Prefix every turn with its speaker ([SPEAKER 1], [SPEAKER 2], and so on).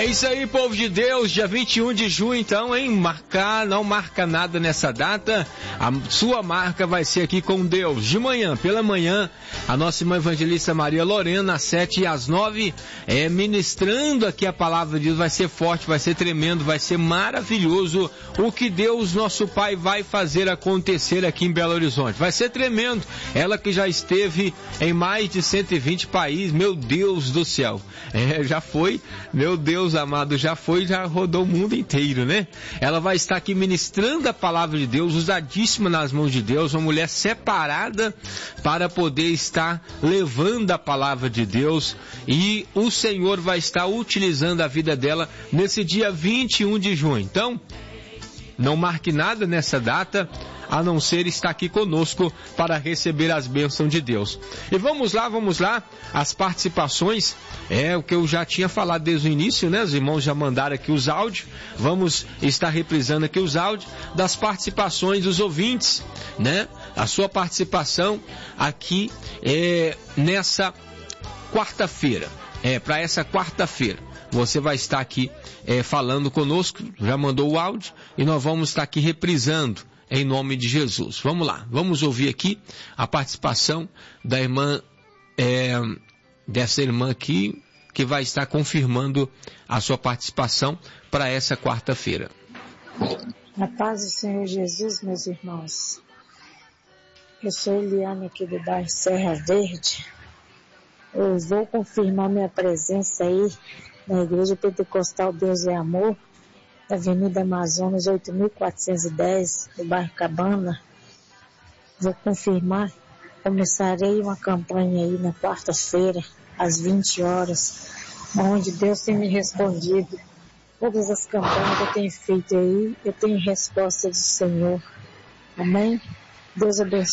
[SPEAKER 1] É isso aí, povo de Deus, dia 21 de junho, então, hein? Não marca nada nessa data. A sua marca vai ser aqui com Deus. De manhã, pela manhã, a nossa irmã evangelista Maria Lorena, às 7 e às 9, ministrando aqui a palavra de Deus. Vai ser forte, vai ser tremendo, vai ser maravilhoso o que Deus, nosso Pai, vai fazer acontecer aqui em Belo Horizonte. Vai ser tremendo. Ela que já esteve em mais de 120 países, meu Deus do céu. Já foi, meu Deus amado, já rodou o mundo inteiro, né? Ela vai estar aqui ministrando a palavra de Deus, usadíssima nas mãos de Deus, uma mulher separada para poder estar levando a palavra de Deus, e o Senhor vai estar utilizando a vida dela nesse dia 21 de junho. Então, não marque nada nessa data, a não ser estar aqui conosco para receber as bênçãos de Deus. E vamos lá, as participações, o que eu já tinha falado desde o início, né? Os irmãos já mandaram aqui os áudios, vamos estar reprisando aqui os áudios das participações dos ouvintes, né? A sua participação aqui nessa quarta-feira, para essa quarta-feira. Você vai estar aqui falando conosco, já mandou o áudio, e nós vamos estar aqui reprisando em nome de Jesus. Vamos lá, vamos ouvir aqui a participação da irmã, dessa irmã aqui, que vai estar confirmando a sua participação para essa quarta-feira.
[SPEAKER 2] Na paz do Senhor Jesus, meus irmãos. Eu sou Eliane aqui do bairro Serra Verde. Eu vou confirmar minha presença aí na Igreja Pentecostal Deus é Amor, da Avenida Amazonas 8.410, do bairro Cabana. Vou confirmar, começarei uma campanha aí na quarta-feira, às 20 horas, onde Deus tem me respondido. Todas as campanhas que eu tenho feito aí, eu tenho resposta do Senhor. Amém? Deus abençoe.